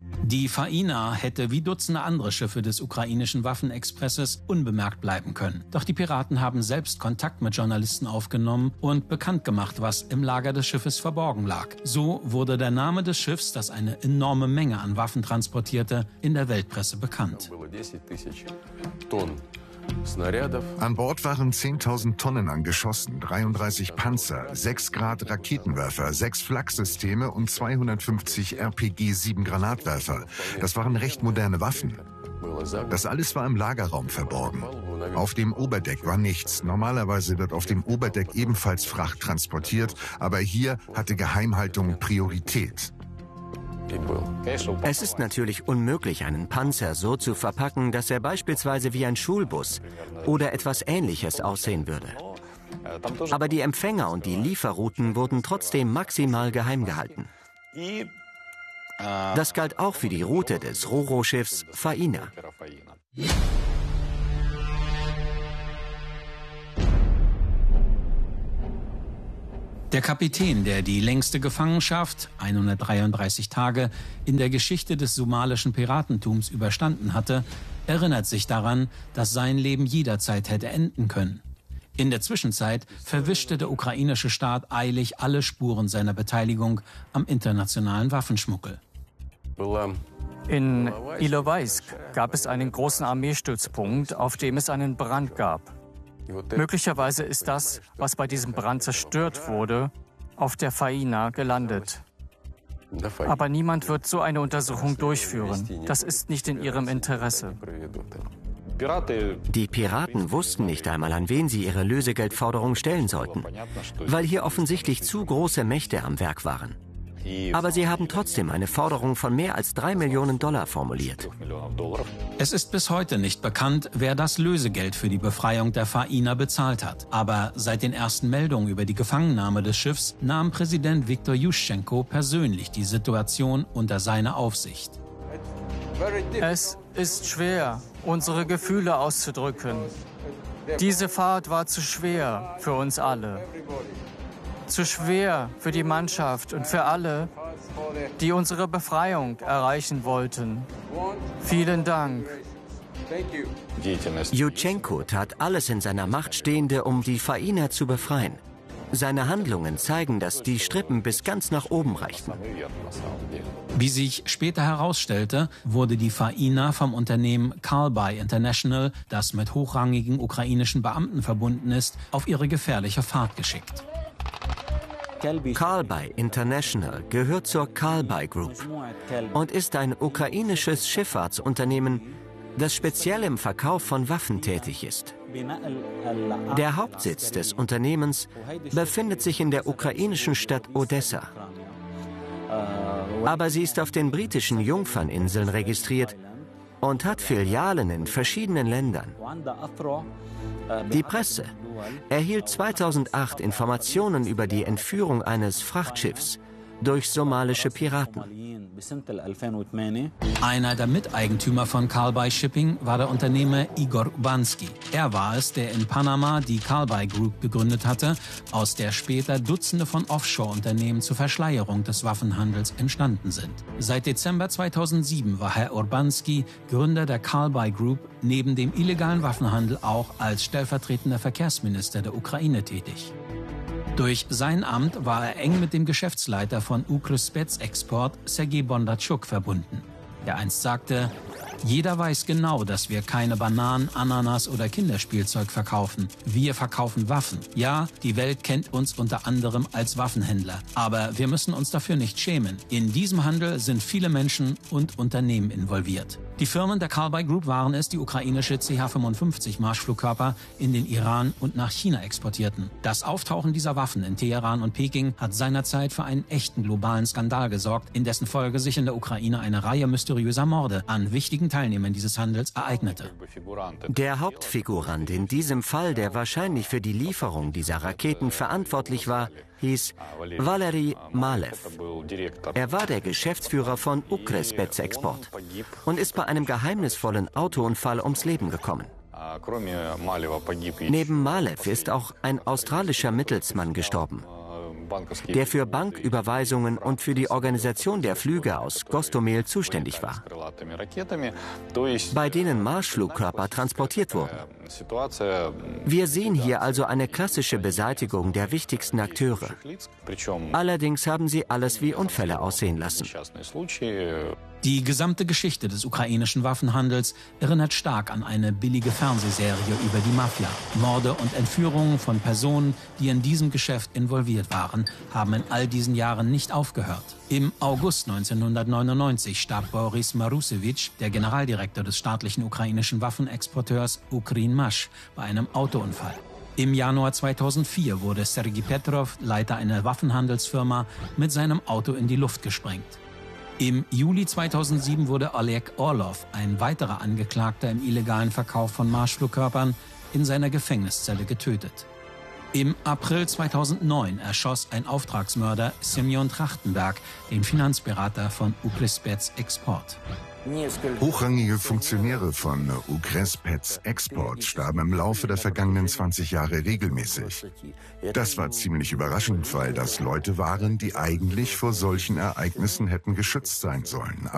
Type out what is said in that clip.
Die Faina hätte wie Dutzende andere Schiffe des ukrainischen Waffenexpresses unbemerkt bleiben können. Doch die Piraten haben selbst Kontakt mit Journalisten aufgenommen und bekannt gemacht, was im Lager des Schiffes verborgen lag. So wurde der Name des Schiffs, das eine enorme Menge an Waffen transportierte, in der Weltpresse bekannt. An Bord waren 10.000 Tonnen an Geschossen, 33 Panzer, 6 Grad Raketenwerfer, 6 Flak-Systeme und 250 RPG-7 Granatwerfer. Das waren recht moderne Waffen. Das alles war im Lagerraum verborgen. Auf dem Oberdeck war nichts. Normalerweise wird auf dem Oberdeck ebenfalls Fracht transportiert, aber hier hatte Geheimhaltung Priorität. Es ist natürlich unmöglich, einen Panzer so zu verpacken, dass er beispielsweise wie ein Schulbus oder etwas Ähnliches aussehen würde. Aber die Empfänger und die Lieferrouten wurden trotzdem maximal geheim gehalten. Das galt auch für die Route des Ro-Ro-Schiffs Faina. Der Kapitän, der die längste Gefangenschaft, 133 Tage, in der Geschichte des somalischen Piratentums überstanden hatte, erinnert sich daran, dass sein Leben jederzeit hätte enden können. In der Zwischenzeit verwischte der ukrainische Staat eilig alle Spuren seiner Beteiligung am internationalen Waffenschmuggel. In Ilovaisk gab es einen großen Armeestützpunkt, auf dem es einen Brand gab. Möglicherweise ist das, was bei diesem Brand zerstört wurde, auf der Faina gelandet. Aber niemand wird so eine Untersuchung durchführen. Das ist nicht in ihrem Interesse. Die Piraten wussten nicht einmal, an wen sie ihre Lösegeldforderung stellen sollten, weil hier offensichtlich zu große Mächte am Werk waren. Aber sie haben trotzdem eine Forderung von mehr als $3 Millionen formuliert. Es ist bis heute nicht bekannt, wer das Lösegeld für die Befreiung der Faina bezahlt hat. Aber seit den ersten Meldungen über die Gefangennahme des Schiffs nahm Präsident Viktor Juschenko persönlich die Situation unter seine Aufsicht. Es ist schwer, unsere Gefühle auszudrücken. Diese Fahrt war zu schwer für uns alle. Zu schwer für die Mannschaft und für alle, die unsere Befreiung erreichen wollten. Vielen Dank. Juschenko tat alles in seiner Macht Stehende, um die Faina zu befreien. Seine Handlungen zeigen, dass die Strippen bis ganz nach oben reichten. Wie sich später herausstellte, wurde die Faina vom Unternehmen Carlby International, das mit hochrangigen ukrainischen Beamten verbunden ist, auf ihre gefährliche Fahrt geschickt. Carlby International gehört zur Carlby Group und ist ein ukrainisches Schifffahrtsunternehmen, das speziell im Verkauf von Waffen tätig ist. Der Hauptsitz des Unternehmens befindet sich in der ukrainischen Stadt Odessa. Aber sie ist auf den britischen Jungferninseln registriert und hat Filialen in verschiedenen Ländern. Die Presse erhielt 2008 Informationen über die Entführung eines Frachtschiffs durch somalische Piraten. Einer der Miteigentümer von Carlby Shipping war der Unternehmer Igor Urbanski. Er war es, der in Panama die Carlby Group gegründet hatte, aus der später Dutzende von Offshore-Unternehmen zur Verschleierung des Waffenhandels entstanden sind. Seit Dezember 2007 war Herr Urbanski Gründer der Carlby Group, neben dem illegalen Waffenhandel auch als stellvertretender Verkehrsminister der Ukraine tätig. Durch sein Amt war er eng mit dem Geschäftsleiter von Ukr-Spec-Export, Sergei Bondarchuk, verbunden. Der einst sagte: Jeder weiß genau, dass wir keine Bananen, Ananas oder Kinderspielzeug verkaufen. Wir verkaufen Waffen. Ja, die Welt kennt uns unter anderem als Waffenhändler. Aber wir müssen uns dafür nicht schämen. In diesem Handel sind viele Menschen und Unternehmen involviert. Die Firmen der Carlby Group waren es, die ukrainische CH-55 Marschflugkörper in den Iran und nach China exportierten. Das Auftauchen dieser Waffen in Teheran und Peking hat seinerzeit für einen echten globalen Skandal gesorgt, in dessen Folge sich in der Ukraine eine Reihe mysteriöser Morde an wichtigen Teilnehmern dieses Handels ereignete. Der Hauptfigurant in diesem Fall, der wahrscheinlich für die Lieferung dieser Raketen verantwortlich war, hieß Valery Malev. Er war der Geschäftsführer von Ukr-Spec-Export und ist bei einem geheimnisvollen Autounfall ums Leben gekommen. Neben Malev ist auch ein australischer Mittelsmann gestorben. der für Banküberweisungen und für die Organisation der Flüge aus Gostomel zuständig war, bei denen Marschflugkörper transportiert wurden. Wir sehen hier also eine klassische Beseitigung der wichtigsten Akteure. Allerdings haben sie alles wie Unfälle aussehen lassen. Die gesamte Geschichte des ukrainischen Waffenhandels erinnert stark an eine billige Fernsehserie über die Mafia. Morde und Entführungen von Personen, die in diesem Geschäft involviert waren, haben in all diesen Jahren nicht aufgehört. Im August 1999 starb Boris Marusewitsch, der Generaldirektor des staatlichen ukrainischen Waffenexporteurs Ukrinmash, bei einem Autounfall. Im Januar 2004 wurde Sergei Petrov, Leiter einer Waffenhandelsfirma, mit seinem Auto in die Luft gesprengt. Im Juli 2007 wurde Oleg Orlov, ein weiterer Angeklagter im illegalen Verkauf von Marschflugkörpern, in seiner Gefängniszelle getötet. Im April 2009 erschoss ein Auftragsmörder Semyon Trachtenberg, den Finanzberater von Ukryspets Export. Hochrangige Funktionäre von Ukryspets Export starben im Laufe der vergangenen 20 Jahre regelmäßig. Das war ziemlich überraschend, weil das Leute waren, die eigentlich vor solchen Ereignissen hätten geschützt sein sollen.